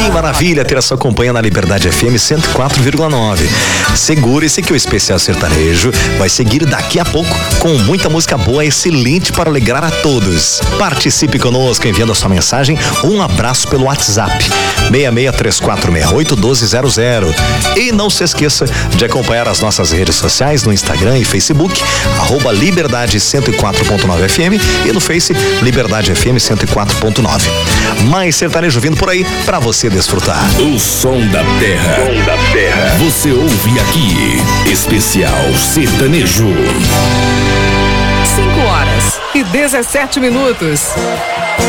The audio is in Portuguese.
Que maravilha ter a sua companhia na Liberdade FM 104,9. Segure-se que o Especial Sertanejo vai seguir daqui a pouco com muita música boa, excelente para alegrar a todos. Participe conosco enviando a sua mensagem ou um abraço pelo WhatsApp 6634681200. E não se esqueça de acompanhar as nossas redes sociais no Instagram e Facebook, @Liberdade 104.9 FM e no Face Liberdade FM 104.9. Mais sertanejo vindo por aí pra você desfrutar. O som da terra. Você ouve aqui. Especial Sertanejo. 5 horas e 17 minutos.